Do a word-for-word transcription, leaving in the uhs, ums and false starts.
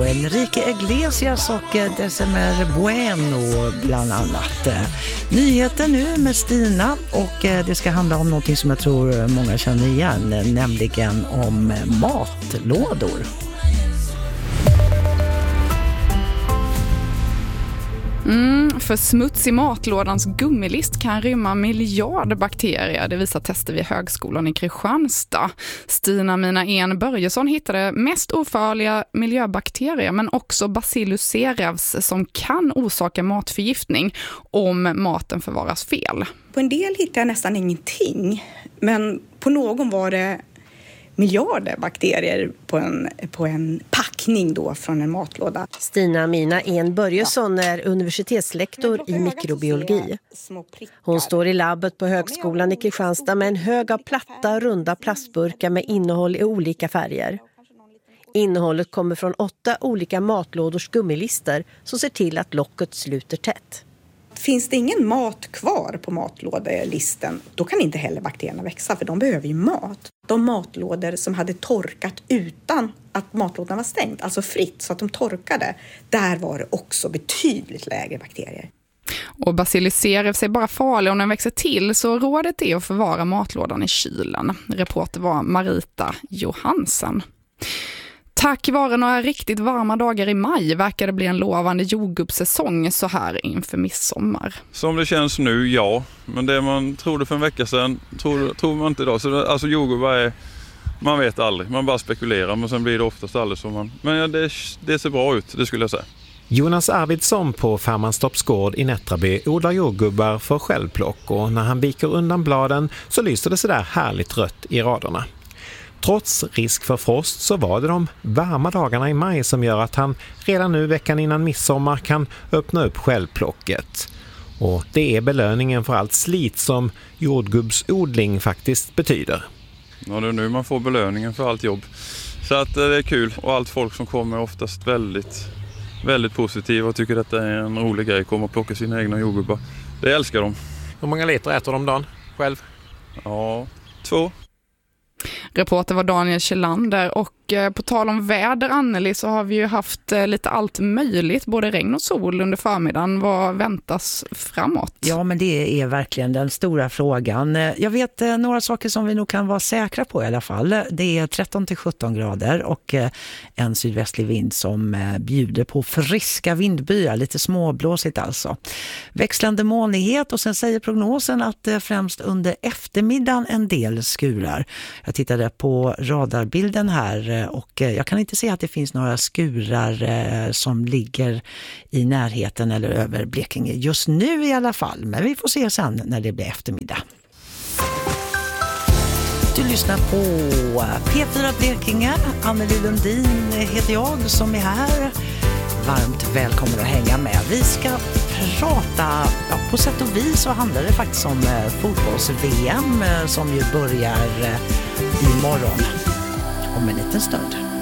Enrique Iglesias och December Bueno bland annat. Nyheter nu med Stina, och det ska handla om något som jag tror många känner igen, nämligen om matlådor. Mm, för smuts i matlådans gummilist kan rymma miljarder bakterier. Det visar tester vid högskolan i Kristianstad. Stina Mina En Börjesson hittade mest ofarliga miljöbakterier, men också Bacillus cereus som kan orsaka matförgiftning om maten förvaras fel. På en del hittade jag nästan ingenting, men på någon var det miljarder bakterier på en, på en packning då från en matlåda. Stina Mina En Börjesson är universitetslektor i mikrobiologi. Hon står i labbet på högskolan i Kristianstad med en hög av platta, runda plastburkar med innehåll i olika färger. Innehållet kommer från åtta olika matlådors gummilister som ser till att locket sluter tätt. Finns det ingen mat kvar på matlådelisten, då kan inte heller bakterierna växa, för de behöver ju mat. De matlådor som hade torkat utan att matlådan var stängd, alltså fritt så att de torkade, där var det också betydligt lägre bakterier. Och Bacillus cereus är bara farlig om den växer till, så rådet är att förvara matlådan i kylen. Reporter var Marita Johansen. Tack vare några riktigt varma dagar i maj verkar det bli en lovande jordgubbssäsong så här inför midsommar. Som det känns nu, ja. Men det man trodde för en vecka sedan tror, tror man inte idag. Så det, alltså jordgubbar är, man vet aldrig. Man bara spekulerar, men sen blir det oftast aldrig som man... Men ja, det, det ser bra ut, det skulle jag säga. Jonas Arvidsson på Färmanstorps gård i Nättraby odlar jordgubbar för självplock, och när han viker undan bladen så lyser det så där härligt rött i raderna. Trots risk för frost så var det de varma dagarna i maj som gör att han redan nu veckan innan midsommar kan öppna upp självplocket. Och det är belöningen för allt slit som jordgubbsodling faktiskt betyder. Ja, det är nu man får belöningen för allt jobb. Så att det är kul, och allt folk som kommer är oftast väldigt, väldigt positiva och tycker att det är en rolig grej att komma och plocka sina egna jordgubbar. Det älskar de. Hur många liter äter de dagen själv? Ja, två. Reporter var Daniel Kjellander, och på tal om väder, Anneli, så har vi ju haft lite allt möjligt, både regn och sol under förmiddagen. Vad väntas framåt? Ja, men det är verkligen den stora frågan. Jag vet några saker som vi nog kan vara säkra på i alla fall. Det är tretton till sjutton grader och en sydvästlig vind som bjuder på friska vindbyar, lite småblåsigt alltså. Växlande molnighet, och sen säger prognosen att främst under eftermiddagen en del skurar. Jag tittade på radarbilden här, och jag kan inte se att det finns några skurar som ligger i närheten eller över Blekinge just nu i alla fall. Men vi får se sen när det blir eftermiddag. Du lyssnar på P fyra Blekinge. Anneli Lundin heter jag som är här. Varmt välkommen att hänga med. Vi ska prata, ja, på sätt och vis så handlar det faktiskt om fotbolls-V M som ju börjar imorgon om en liten stund.